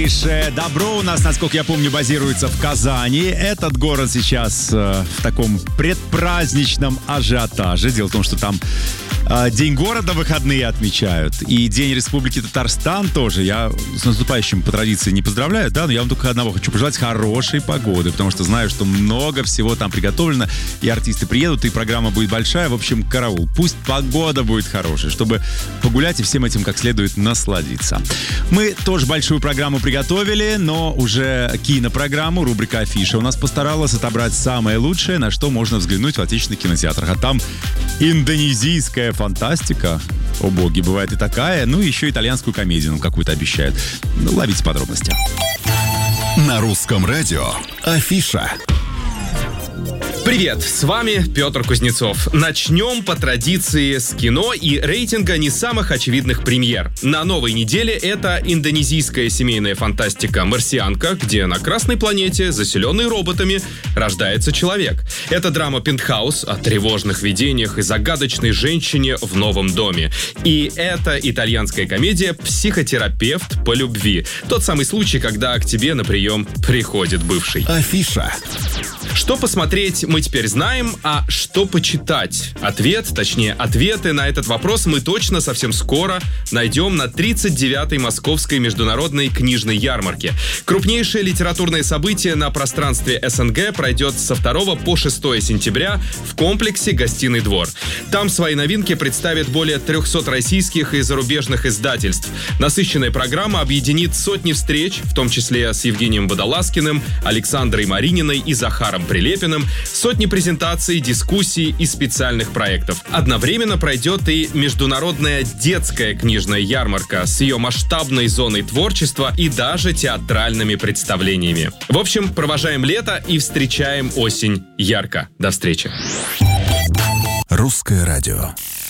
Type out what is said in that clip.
Афише. Добро у нас, насколько я помню, базируется в Казани. Этот город сейчас в таком предпраздничном ажиотаже. Дело в том, что там День города выходные отмечают. И День Республики Татарстан тоже. Я с наступающим по традиции не поздравляю, да, но я вам только одного хочу пожелать: хорошей погоды, потому что знаю, что много всего там приготовлено, и артисты приедут, и программа будет большая. В общем, караул. Пусть погода будет хорошей, чтобы погулять и всем этим как следует насладиться. Мы тоже большую программу приготовили, но уже кинопрограмму, рубрика «Афиша» у нас постаралась отобрать самое лучшее, на что можно взглянуть в отечественных кинотеатрах. А там индонезийская фантастика. О боги, бывает и такая. Ну, еще итальянскую комедию нам какую-то обещают. Ну, ловите подробности. На русском радио «Афиша». Привет, с вами Петр Кузнецов. Начнем по традиции с кино и рейтинга не самых очевидных премьер. На новой неделе это индонезийская семейная фантастика «Марсианка», где на Красной планете, заселенной роботами, рождается человек. Это драма «Пентхаус» о тревожных видениях и загадочной женщине в новом доме. И это итальянская комедия «Психотерапевт по любви». Тот самый случай, когда к тебе на прием приходит бывший. Афиша. Что посмотреть, мы теперь знаем, а что почитать? Ответы на этот вопрос мы точно совсем скоро найдем на 39-й Московской международной книжной ярмарке. Крупнейшее литературное событие на пространстве СНГ пройдет со 2 по 6 сентября в комплексе «Гостиный двор». Там свои новинки представят более 300 российских и зарубежных издательств. Насыщенная программа объединит сотни встреч, в том числе с Евгением Водолазкиным, Александрой Марининой и Захаром Прилепиным, сотни презентаций, дискуссий и специальных проектов. Одновременно пройдет и международная детская книжная ярмарка с ее масштабной зоной творчества и даже театральными представлениями. В общем, провожаем лето и встречаем осень ярко. До встречи. Русское радио.